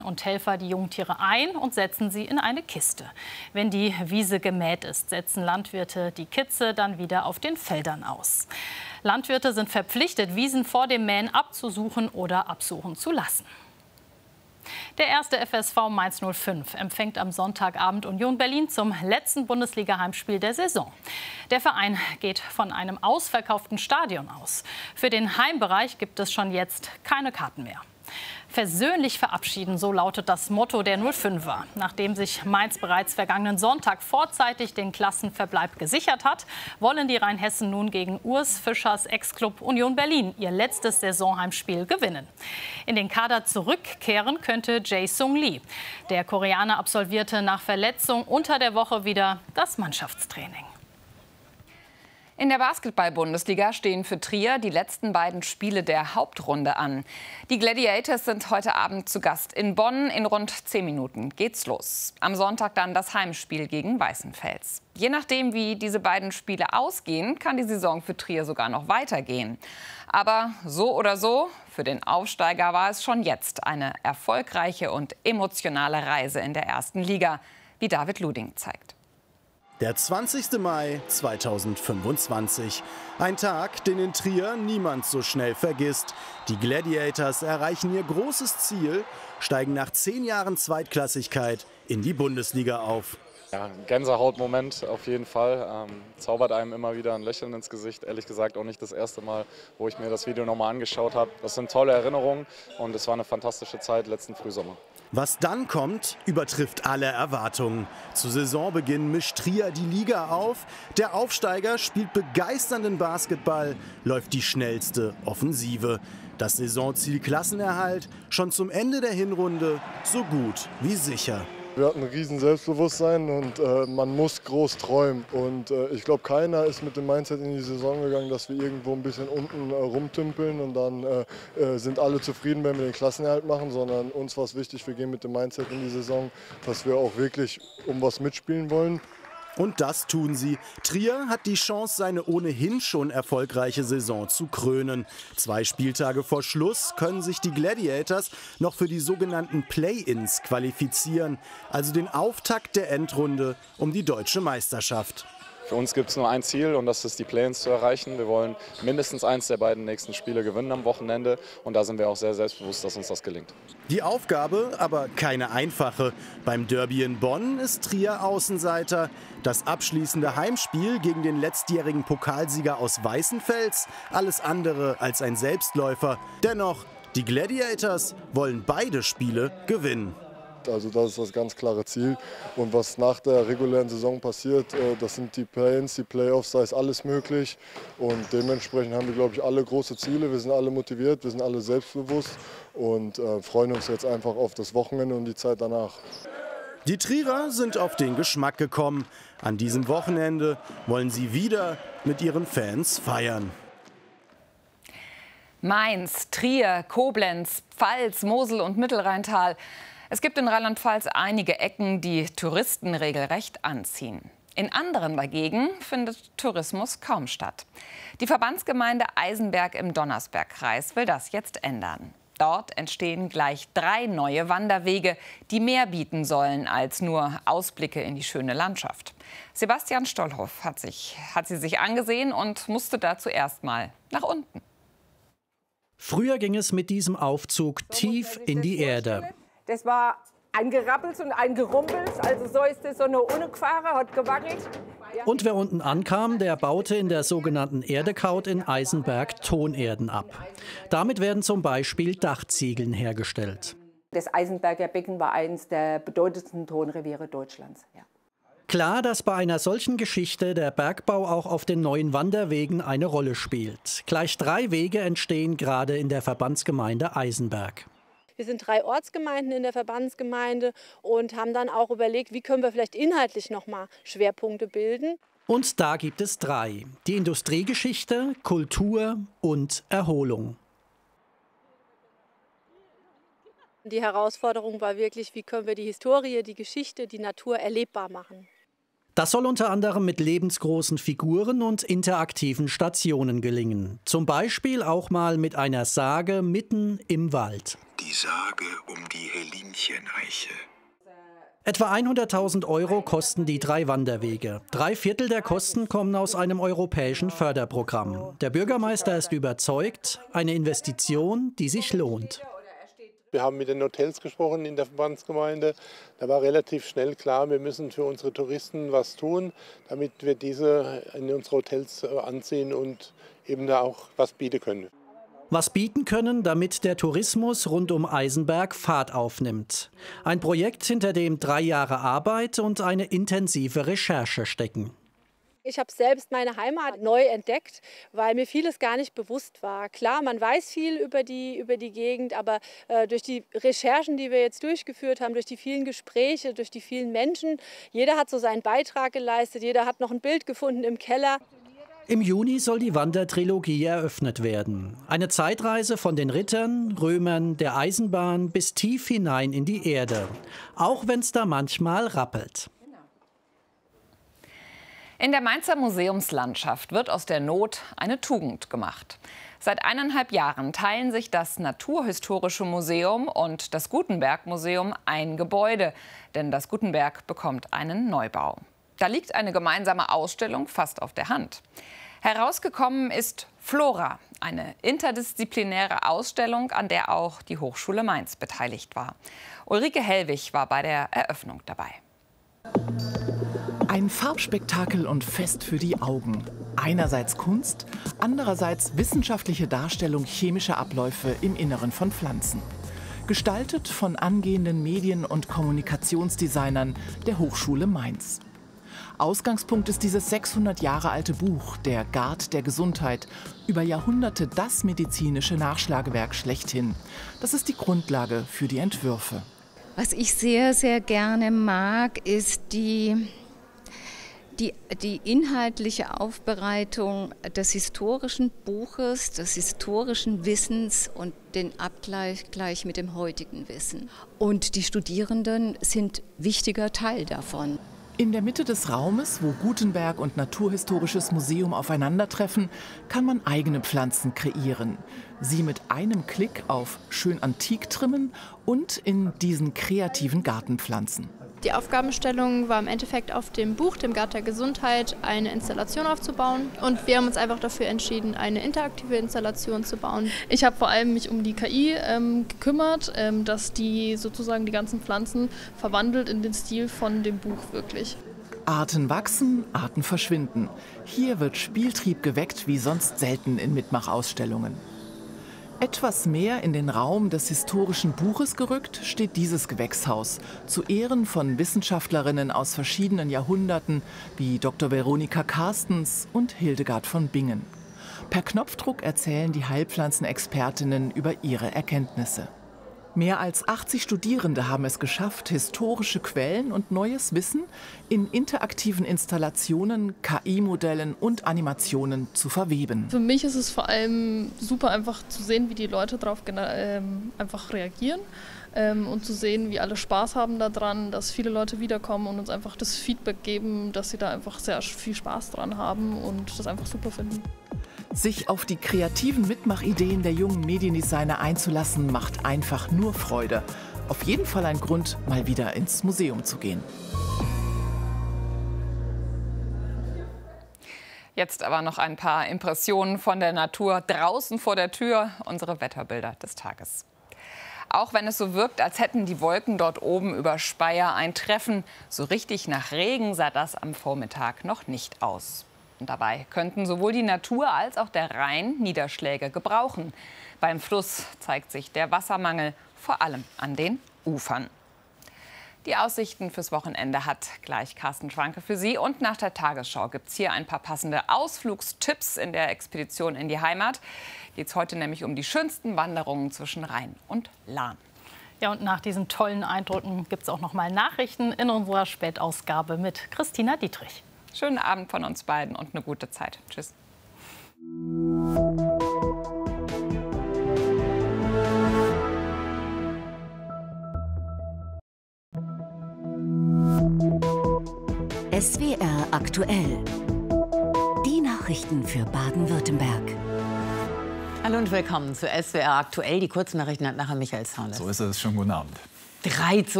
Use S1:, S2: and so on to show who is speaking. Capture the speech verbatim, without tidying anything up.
S1: Und Helfer die Jungtiere ein und setzen sie in eine Kiste. Wenn die Wiese gemäht ist, setzen Landwirte die Kitze dann wieder auf den Feldern aus. Landwirte sind verpflichtet, Wiesen vor dem Mähen abzusuchen oder absuchen zu lassen. Der erste F S V Mainz null fünf empfängt am Sonntagabend Union Berlin zum letzten Bundesliga-Heimspiel der Saison. Der Verein geht von einem ausverkauften Stadion aus. Für den Heimbereich gibt es schon jetzt keine Karten mehr. Versöhnlich verabschieden, so lautet das Motto der null fünfer. Nachdem sich Mainz bereits vergangenen Sonntag vorzeitig den Klassenverbleib gesichert hat, wollen die Rheinhessen nun gegen Urs Fischers Ex-Club Union Berlin ihr letztes Saisonheimspiel gewinnen. In den Kader zurückkehren könnte Jae-Sung Lee. Der Koreaner absolvierte nach Verletzung unter der Woche wieder das Mannschaftstraining.
S2: In der Basketball-Bundesliga stehen für Trier die letzten beiden Spiele der Hauptrunde an. Die Gladiators sind heute Abend zu Gast in Bonn. In rund zehn Minuten geht's los. Am Sonntag dann das Heimspiel gegen Weißenfels. Je nachdem, wie diese beiden Spiele ausgehen, kann die Saison für Trier sogar noch weitergehen. Aber so oder so, für den Aufsteiger war es schon jetzt eine erfolgreiche und emotionale Reise in der ersten Liga, wie David Luding zeigt.
S3: Der zwanzigste Mai zweitausendfünfundzwanzig. Ein Tag, den in Trier niemand so schnell vergisst. Die Gladiators erreichen ihr großes Ziel, steigen nach zehn Jahren Zweitklassigkeit in die Bundesliga auf.
S4: Ja, ein Gänsehautmoment auf jeden Fall. Ähm, zaubert einem immer wieder ein Lächeln ins Gesicht. Ehrlich gesagt auch nicht das erste Mal, wo ich mir das Video nochmal angeschaut habe. Das sind tolle Erinnerungen und es war eine fantastische Zeit letzten Frühsommer.
S3: Was dann kommt, übertrifft alle Erwartungen. Zu Saisonbeginn mischt Trier die Liga auf. Der Aufsteiger spielt begeisternden Basketball, läuft die schnellste Offensive. Das Saisonziel Klassenerhalt schon zum Ende der Hinrunde so gut wie sicher.
S5: Wir hatten ein riesen Selbstbewusstsein und äh, man muss groß träumen. Und äh, ich glaube, keiner ist mit dem Mindset in die Saison gegangen, dass wir irgendwo ein bisschen unten äh, rumtümpeln und dann äh, sind alle zufrieden, wenn wir den Klassenerhalt machen, sondern uns war es wichtig, wir gehen mit dem Mindset in die Saison, dass wir auch wirklich um was mitspielen wollen.
S3: Und das tun sie. Trier hat die Chance, seine ohnehin schon erfolgreiche Saison zu krönen. Zwei Spieltage vor Schluss können sich die Gladiators noch für die sogenannten Play-ins qualifizieren, also den Auftakt der Endrunde um die deutsche Meisterschaft.
S4: Für uns gibt es nur ein Ziel und das ist, die Play-ins zu erreichen. Wir wollen mindestens eins der beiden nächsten Spiele gewinnen am Wochenende und da sind wir auch sehr selbstbewusst, dass uns das gelingt.
S3: Die Aufgabe aber keine einfache. Beim Derby in Bonn ist Trier Außenseiter. Das abschließende Heimspiel gegen den letztjährigen Pokalsieger aus Weißenfels, alles andere als ein Selbstläufer. Dennoch, die Gladiators wollen beide Spiele gewinnen.
S5: Also das ist das ganz klare Ziel. Und was nach der regulären Saison passiert, das sind die Play-ins, die Playoffs, da ist alles möglich. Und dementsprechend haben wir, glaube ich, alle große Ziele. Wir sind alle motiviert, wir sind alle selbstbewusst und äh, freuen uns jetzt einfach auf das Wochenende und die Zeit danach.
S3: Die Trierer sind auf den Geschmack gekommen. An diesem Wochenende wollen sie wieder mit ihren Fans feiern.
S2: Mainz, Trier, Koblenz, Pfalz, Mosel und Mittelrheintal. Es gibt in Rheinland-Pfalz einige Ecken, die Touristen regelrecht anziehen. In anderen dagegen findet Tourismus kaum statt. Die Verbandsgemeinde Eisenberg im Donnersbergkreis will das jetzt ändern. Dort entstehen gleich drei neue Wanderwege, die mehr bieten sollen als nur Ausblicke in die schöne Landschaft. Sebastian Stollhoff hat, sich, hat sie sich angesehen und musste dazu erst mal nach unten.
S6: Früher ging es mit diesem Aufzug tief in die Erde.
S7: Das war ein Gerappels und ein Gerumpels, also so ist es so eine gefahren, hat gewackelt.
S6: Und wer unten ankam, der baute in der sogenannten Erdekaut in Eisenberg Tonerden ab. Damit werden zum Beispiel Dachziegeln hergestellt.
S7: Das Eisenberger Becken war eines der bedeutendsten Tonreviere Deutschlands. Ja.
S6: Klar, dass bei einer solchen Geschichte der Bergbau auch auf den neuen Wanderwegen eine Rolle spielt. Gleich drei Wege entstehen gerade in der Verbandsgemeinde Eisenberg.
S8: Wir sind drei Ortsgemeinden in der Verbandsgemeinde und haben dann auch überlegt, wie können wir vielleicht inhaltlich noch mal Schwerpunkte bilden.
S6: Und da gibt es drei: die Industriegeschichte, Kultur und Erholung.
S8: Die Herausforderung war wirklich, wie können wir die Historie, die Geschichte, die Natur erlebbar machen.
S6: Das soll unter anderem mit lebensgroßen Figuren und interaktiven Stationen gelingen. Zum Beispiel auch mal mit einer Sage mitten im Wald.
S9: die Sage um die Hellincheneiche.
S6: Etwa hunderttausend Euro kosten die drei Wanderwege. Drei Viertel der Kosten kommen aus einem europäischen Förderprogramm. Der Bürgermeister ist überzeugt, eine Investition, die sich lohnt.
S10: Wir haben mit den Hotels gesprochen in der Verbandsgemeinde. Da war relativ schnell klar, wir müssen für unsere Touristen was tun, damit wir diese in unsere Hotels anziehen und eben da auch was bieten können.
S6: Was bieten können, damit der Tourismus rund um Eisenberg Fahrt aufnimmt. Ein Projekt, hinter dem drei Jahre Arbeit und eine intensive Recherche stecken.
S8: Ich habe selbst meine Heimat neu entdeckt, weil mir vieles gar nicht bewusst war. Klar, man weiß viel über die, über die Gegend, aber äh, durch die Recherchen, die wir jetzt durchgeführt haben, durch die vielen Gespräche, durch die vielen Menschen, jeder hat so seinen Beitrag geleistet, jeder hat noch ein Bild gefunden im Keller.
S6: Im Juni soll die Wandertrilogie eröffnet werden. Eine Zeitreise von den Rittern, Römern, der Eisenbahn bis tief hinein in die Erde. Auch wenn es da manchmal rappelt.
S2: In der Mainzer Museumslandschaft wird aus der Not eine Tugend gemacht. Seit eineinhalb Jahren teilen sich das Naturhistorische Museum und das Gutenberg-Museum ein Gebäude, denn das Gutenberg bekommt einen Neubau. Da liegt eine gemeinsame Ausstellung fast auf der Hand. Herausgekommen ist Flora, eine interdisziplinäre Ausstellung, an der auch die Hochschule Mainz beteiligt war. Ulrike Hellwig war bei der Eröffnung dabei.
S11: Ein Farbspektakel und Fest für die Augen. Einerseits Kunst, andererseits wissenschaftliche Darstellung chemischer Abläufe im Inneren von Pflanzen. Gestaltet von angehenden Medien- und Kommunikationsdesignern der Hochschule Mainz. Ausgangspunkt ist dieses sechshundert Jahre alte Buch, der Gard der Gesundheit, über Jahrhunderte das medizinische Nachschlagewerk schlechthin. Das ist die Grundlage für die Entwürfe.
S12: Was ich sehr, sehr gerne mag, ist die, die, die inhaltliche Aufbereitung des historischen Buches, des historischen Wissens und den Abgleich gleich mit dem heutigen Wissen. Und die Studierenden sind wichtiger Teil davon.
S11: In der Mitte des Raumes, wo Gutenberg und Naturhistorisches Museum aufeinandertreffen, kann man eigene Pflanzen kreieren. Sie mit einem Klick auf schön antik trimmen und in diesen kreativen Gartenpflanzen.
S13: Die Aufgabenstellung war im Endeffekt auf dem Buch, dem Gard der Gesundheit, eine Installation aufzubauen. Und wir haben uns einfach dafür entschieden, eine interaktive Installation zu bauen.
S14: Ich habe vor allem mich um die K I ähm, gekümmert, ähm, dass die sozusagen die ganzen Pflanzen verwandelt in den Stil von dem Buch wirklich.
S11: Arten wachsen, Arten verschwinden. Hier wird Spieltrieb geweckt wie sonst selten in Mitmachausstellungen. Etwas mehr in den Raum des historischen Buches gerückt steht dieses Gewächshaus zu Ehren von Wissenschaftlerinnen aus verschiedenen Jahrhunderten wie Doktor Veronika Carstens und Hildegard von Bingen. Per Knopfdruck erzählen die Heilpflanzenexpertinnen über ihre Erkenntnisse. Mehr als achtzig Studierende haben es geschafft, historische Quellen und neues Wissen in interaktiven Installationen, K I-Modellen und Animationen zu verweben.
S14: Für mich ist es vor allem super einfach zu sehen, wie die Leute darauf ähm, einfach reagieren ähm, und zu sehen, wie alle Spaß haben daran, dass viele Leute wiederkommen und uns einfach das Feedback geben, dass sie da einfach sehr viel Spaß dran haben und das einfach super finden.
S11: Sich auf die kreativen Mitmachideen der jungen Mediendesigner einzulassen, macht einfach nur Freude. Auf jeden Fall ein Grund, mal wieder ins Museum zu gehen.
S2: Jetzt aber noch ein paar Impressionen von der Natur draußen vor der Tür, unsere Wetterbilder des Tages. Auch wenn es so wirkt, als hätten die Wolken dort oben über Speyer ein Treffen, so richtig nach Regen sah das am Vormittag noch nicht aus. Und dabei könnten sowohl die Natur als auch der Rhein Niederschläge gebrauchen. Beim Fluss zeigt sich der Wassermangel vor allem an den Ufern. Die Aussichten fürs Wochenende hat gleich Carsten Schwanke für Sie. Und nach der Tagesschau gibt es hier ein paar passende Ausflugstipps in der Expedition in die Heimat. Geht es heute nämlich um die schönsten Wanderungen zwischen Rhein und Lahn.
S1: Ja, und nach diesen tollen Eindrücken gibt es auch noch mal Nachrichten in unserer Spätausgabe mit Christina Dietrich.
S2: Schönen Abend von uns beiden und eine gute Zeit. Tschüss.
S15: S W R aktuell. Die Nachrichten für Baden-Württemberg.
S16: Hallo und willkommen zu S W R aktuell. Die Kurznachrichten hat nachher Michael Saunes.
S17: So ist es. Schönen guten Abend.
S16: drei zu